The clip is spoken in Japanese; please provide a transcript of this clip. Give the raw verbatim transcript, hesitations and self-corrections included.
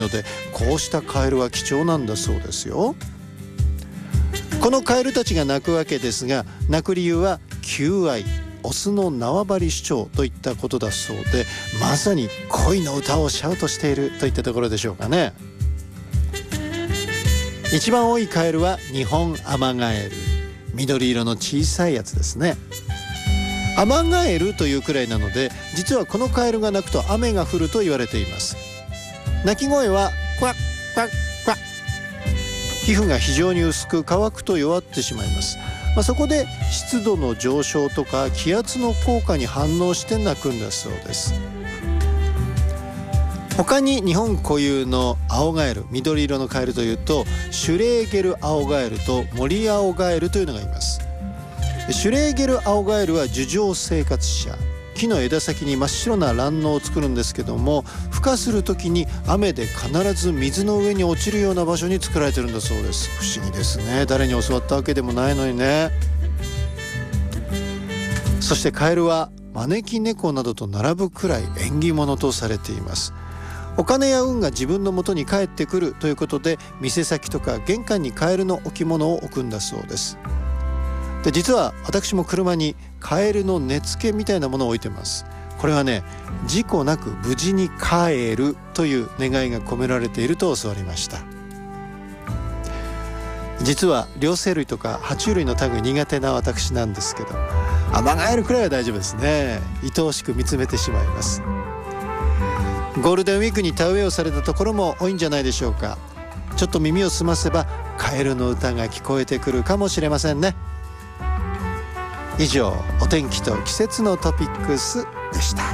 ので、こうしたカエルは貴重なんだそうですよ。このカエルたちが鳴くわけですが、鳴く理由は求愛、オスの縄張り主張といったことだそうで、まさに恋の歌をシャウトしているといったところでしょうかね。一番多いカエルはニホンアマガエル、緑色の小さいやつですね。アマガエルというくらいなので、実はこのカエルが鳴くと雨が降ると言われています。鳴き声はクワックワックワッ。皮膚が非常に薄く乾くと弱ってしまいます。まあ、そこで湿度の上昇とか気圧の効果に反応して鳴くんだそうです。他に日本固有のアオガエル、緑色のカエルというと、シュレーゲルアオガエルとモリアオガエルというのがいます。シュレーゲルアオガエルは樹上生活者、木の枝先に真っ白な卵巣を作るんですけども、孵化する時に雨で必ず水の上に落ちるような場所に作られてるんだそうです。不思議ですね。誰に教わったわけでもないのにね。そしてカエルは招き猫などと並ぶくらい縁起物とされています。お金や運が自分の元に帰ってくるということで、店先とか玄関にカエルの置物を置くんだそうです。で、実は私も車にカエルの根付けみたいなものを置いてます。これはね、事故なく無事に帰るという願いが込められていると教わりました。実は両生類とか爬虫類の類苦手な私なんですけど、アマガエルくらいは大丈夫ですね。愛おしく見つめてしまいます。ゴールデンウィークに田植えをされたところも多いんじゃないでしょうか。ちょっと耳を澄ませばカエルの歌が聞こえてくるかもしれませんね。以上、お天気と季節のトピックスでした。